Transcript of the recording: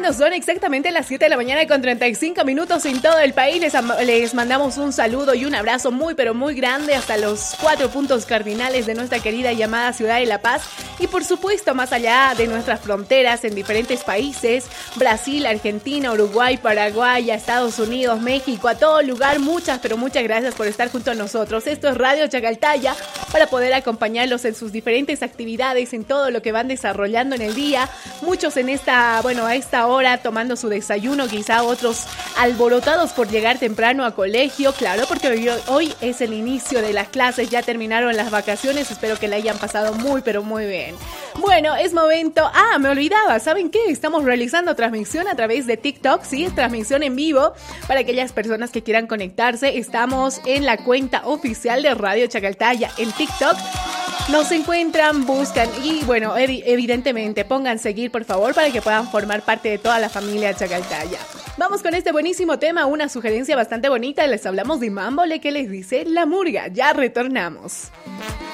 Cuando son exactamente las 7 de la mañana con 35 minutos en todo el país, les mandamos un saludo y un abrazo muy pero muy grande hasta los 4 puntos cardinales de nuestra querida y amada ciudad de La Paz y por supuesto más allá de nuestras fronteras en diferentes países, Brasil, Argentina, Uruguay, Paraguay, a Estados Unidos, México, a todo lugar. Muchas pero muchas gracias por estar junto a nosotros. Esto es Radio Chacaltaya para poder acompañarlos en sus diferentes actividades, en todo lo que van desarrollando en el día. Muchos en a esta hora tomando su desayuno, quizá otros alborotados por llegar temprano a colegio, claro, porque hoy es el inicio de las clases, ya terminaron las vacaciones, espero que la hayan pasado muy pero muy bien. Bueno, es momento, me olvidaba, ¿saben qué? Estamos realizando transmisión a través de TikTok, sí, es transmisión en vivo para aquellas personas que quieran conectarse. Estamos en la cuenta oficial de Radio Chacaltaya en TikTok. Nos encuentran, buscan y bueno, evidentemente pongan seguir por favor para que puedan formar parte de toda la familia Chacaltaya. Vamos con este buenísimo tema, una sugerencia bastante bonita. Les hablamos de Mámbole, que les dice La Murga. Ya retornamos.